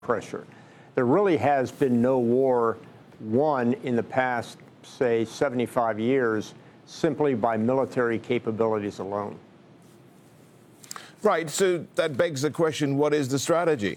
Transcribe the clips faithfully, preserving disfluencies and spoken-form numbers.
pressure. There really has been no war won in the past, say, seventy-five years simply by military capabilities alone. Right, so that begs the question, what is the strategy?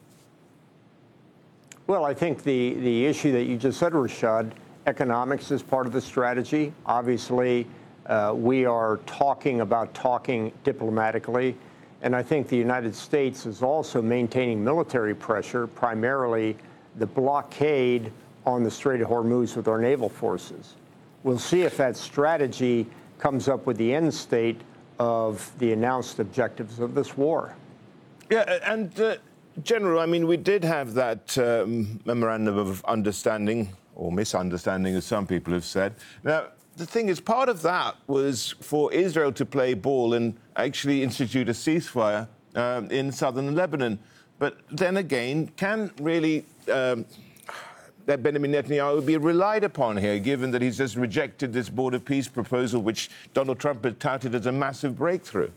Well, I think the, the issue that you just said, Rashad, economics is part of the strategy. Obviously, uh, we are talking about talking diplomatically. And I think the United States is also maintaining military pressure, primarily the blockade on the Strait of Hormuz with our naval forces. We'll see if that strategy comes up with the end state of the announced objectives of this war. Yeah, and uh, General, I mean, we did have that um, memorandum of understanding, or misunderstanding, as some people have said. Now, the thing is, part of that was for Israel to play ball and actually institute a ceasefire um, in southern Lebanon. But then again, can really um, that Benjamin Netanyahu be relied upon here, given that he's just rejected this border peace proposal, which Donald Trump had touted as a massive breakthrough?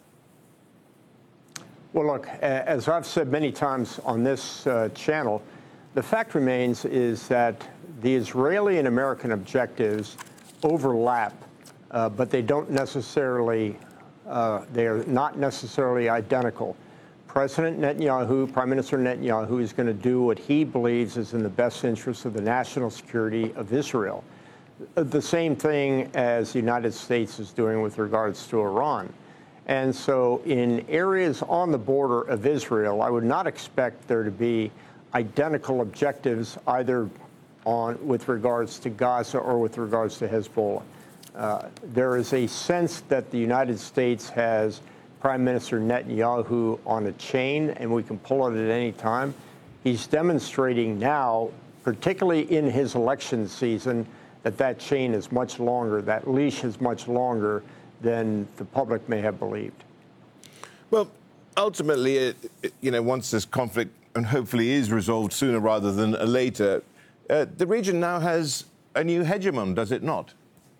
Well, look, as I've said many times on this uh, channel, the fact remains is that the Israeli and American objectives overlap, uh, but they don't necessarily, uh, they're not necessarily identical. President Netanyahu, Prime Minister Netanyahu, is going to do what he believes is in the best interest of the national security of Israel. The same thing as the United States is doing with regards to Iran. And so in areas on the border of Israel, I would not expect there to be identical objectives either on with regards to Gaza or with regards to Hezbollah. Uh, there is a sense that the United States has Prime Minister Netanyahu on a chain, and we can pull it at any time. He's demonstrating now, particularly in his election season, that that chain is much longer, that leash is much longer than the public may have believed. Well, ultimately, it, it, you know, once this conflict, and hopefully is resolved sooner rather than later, Uh, the region now has a new hegemon, does it not?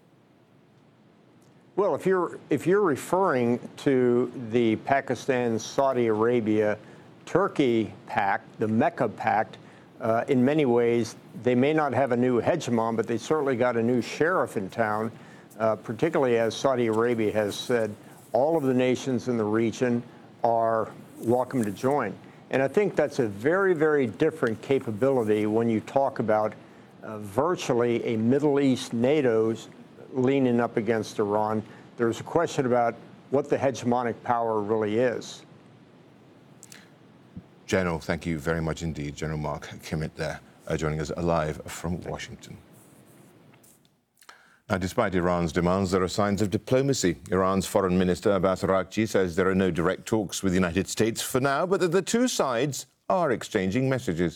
Well, if you're if you're referring to the Pakistan, Saudi Arabia, Turkey pact, the Mecca pact, uh, in many ways they may not have a new hegemon, but they certainly got a new sheriff in town. Uh, particularly as Saudi Arabia has said, all of the nations in the region are welcome to join. And I think that's a very, very different capability when you talk about uh, virtually a Middle East NATO's leaning up against Iran. There's a question about what the hegemonic power really is. General, thank you very much indeed. General Mark Kimmitt there, uh, joining us live from Washington. Now, despite Iran's demands, there are signs of diplomacy. Iran's Foreign Minister Abbas Araghchi says there are no direct talks with the United States for now, but that the two sides are exchanging messages.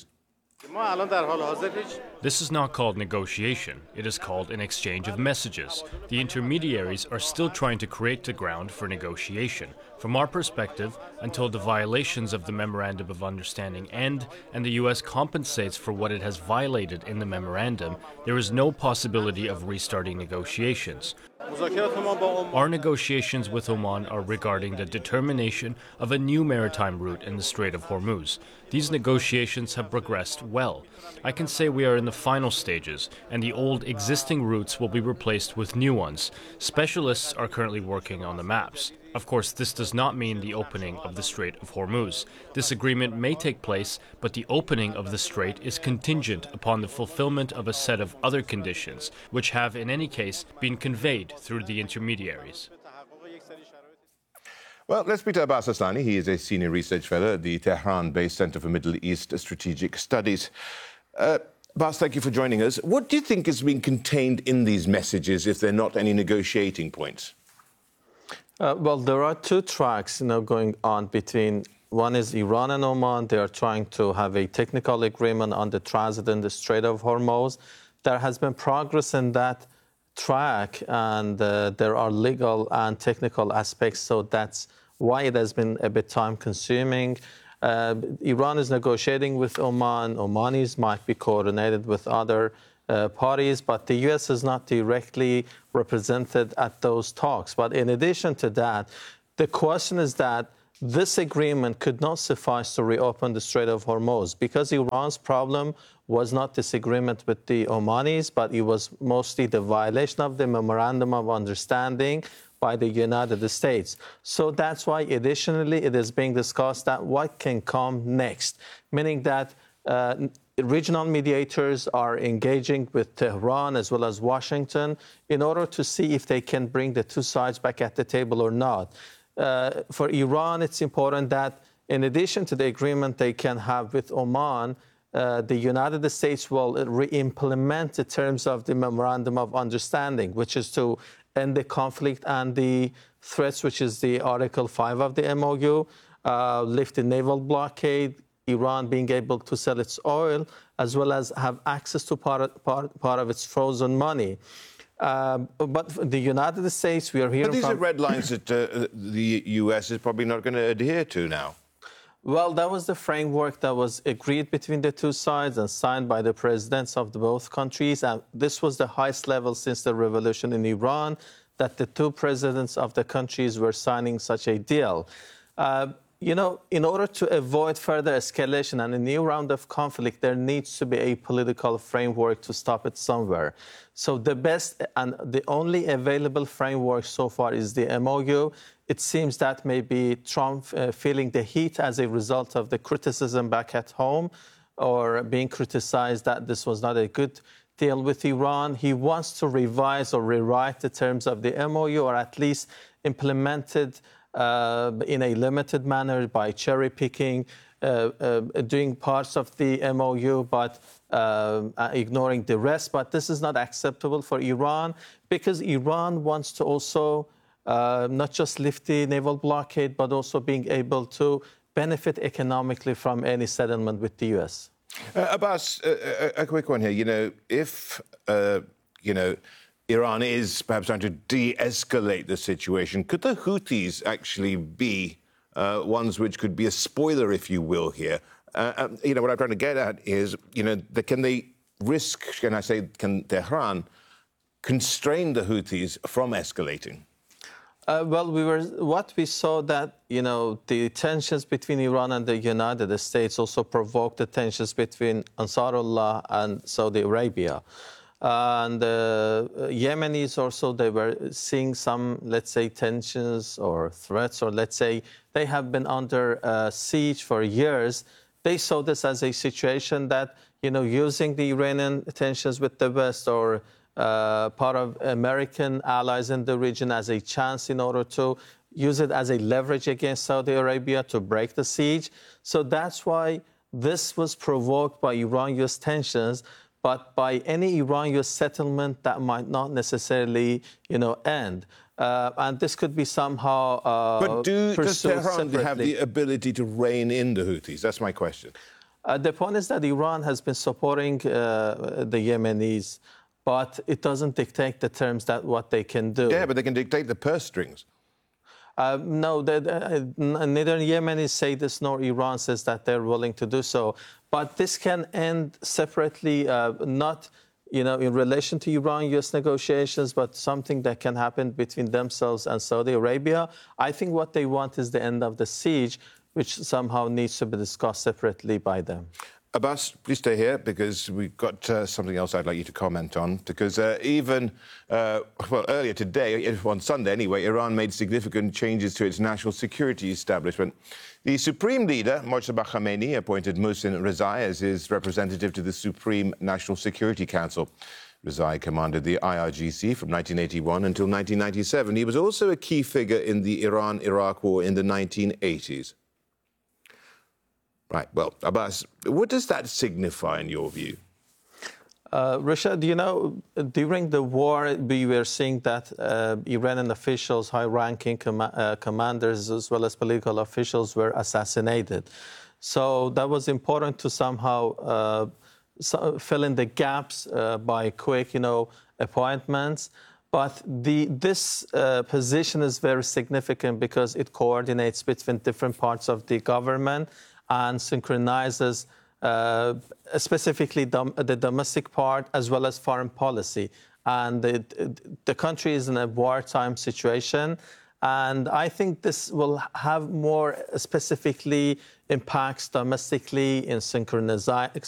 This is not called negotiation. It is called an exchange of messages. The intermediaries are still trying to create the ground for negotiation. From our perspective, until the violations of the Memorandum of Understanding end and the U S compensates for what it has violated in the memorandum, there is no possibility of restarting negotiations. Our negotiations with Oman are regarding the determination of a new maritime route in the Strait of Hormuz. These negotiations have progressed well. I can say we are in the final stages, and the old existing routes will be replaced with new ones. Specialists are currently working on the maps. Of course, this does not mean the opening of the Strait of Hormuz. This agreement may take place, but the opening of the strait is contingent upon the fulfillment of a set of other conditions, which have, in any case, been conveyed through the intermediaries. Well, let's speak to Abbas Aslani. He is a senior research fellow at the Tehran-based Center for Middle East Strategic Studies. Uh, Abbas, thank you for joining us. What do you think is being contained in these messages, if they're not any negotiating points? Uh, well, there are two tracks, you know, going on between. One is Iran and Oman. They are trying to have a technical agreement on the transit in the Strait of Hormuz. There has been progress in that track, and uh, there are legal and technical aspects, so that's why it has been a bit time-consuming. Uh, Iran is negotiating with Oman. Omanis might be coordinated with other uh, parties, but the U S is not directly represented at those talks. But in addition to that, the question is that this agreement could not suffice to reopen the Strait of Hormuz because Iran's problem was not disagreement with the Omanis, but it was mostly the violation of the Memorandum of Understanding by the United States. So that's why additionally it is being discussed that what can come next, meaning that uh, regional mediators are engaging with Tehran as well as Washington in order to see if they can bring the two sides back at the table or not. Uh, for Iran, it's important that in addition to the agreement they can have with Oman, uh, the United States will re-implement the terms of the Memorandum of Understanding, which is to end the conflict and the threats, which is the Article five of the M O U, uh, lift the naval blockade, Iran being able to sell its oil, as well as have access to part, part, part of its frozen money. Uh, but the United States, we are hearing But these from... are red lines that uh, the U S is probably not going to adhere to now. Well, that was the framework that was agreed between the two sides and signed by the presidents of the both countries. And this was the highest level since the revolution in Iran, that the two presidents of the countries were signing such a deal. Uh, You know, in order to avoid further escalation and a new round of conflict, there needs to be a political framework to stop it somewhere. So the best and the only available framework so far is the M O U. It seems that maybe Trump uh, feeling the heat as a result of the criticism back at home or being criticized that this was not a good deal with Iran. He wants to revise or rewrite the terms of the M O U or at least implement it Uh, in a limited manner by cherry picking, uh, uh, doing parts of the M O U, but uh, ignoring the rest. But this is not acceptable for Iran because Iran wants to also uh, not just lift the naval blockade, but also being able to benefit economically from any settlement with the U S. Uh, Abbas, uh, a, a quick one here. You know, if, uh, you know, Iran is perhaps trying to de-escalate the situation, could the Houthis actually be uh, ones which could be a spoiler, if you will, here? Uh, um, you know, what I'm trying to get at is, you know, the, can they risk, can I say, can Tehran constrain the Houthis from escalating? Uh, well, we were what we saw that, you know, the tensions between Iran and the United States also provoked the tensions between Ansarullah and Saudi Arabia. And the uh, Yemenis also, they were seeing some, let's say, tensions or threats, or let's say they have been under uh, siege for years. They saw this as a situation that, you know, using the Iranian tensions with the West or uh, part of American allies in the region as a chance in order to use it as a leverage against Saudi Arabia to break the siege. So that's why this was provoked by Iran-U S tensions, but by any Iran-U S settlement that might not necessarily, you know, end. Uh, and this could be somehow uh, But do, does Tehran separately. have the ability to rein in the Houthis? That's my question. Uh, the point is that Iran has been supporting uh, the Yemenis, but it doesn't dictate the terms that what they can do. Yeah, but they can dictate the purse strings. Uh, no, the, uh, neither Yemenis say this nor Iran says that they're willing to do so. But this can end separately, uh, not, you know, in relation to Iran-U S negotiations, but something that can happen between themselves and Saudi Arabia. I think what they want is the end of the siege, which somehow needs to be discussed separately by them. Abbas, please stay here because we've got uh, something else I'd like you to comment on. Because uh, even, uh, well, earlier today, on Sunday anyway, Iran made significant changes to its national security establishment. The Supreme Leader, Mojtaba Khamenei, appointed Mohsen Rezai as his representative to the Supreme National Security Council. Rezai commanded the I R G C from nineteen eighty-one until nineteen ninety-seven. He was also a key figure in the Iran-Iraq War in the nineteen eighties. Right, well, Abbas, what does that signify in your view? Uh, Rashad, you know, during the war, we were seeing that uh, Iranian officials, high-ranking com uh, commanders, as well as political officials, were assassinated. So that was important to somehow uh, so fill in the gaps uh, by quick, you know, appointments. But the, this uh, position is very significant because it coordinates between different parts of the government and synchronizes uh, specifically dom the domestic part as well as foreign policy. And the, the country is in a wartime situation, And I think this will have more specifically impacts domestically in synchronizi-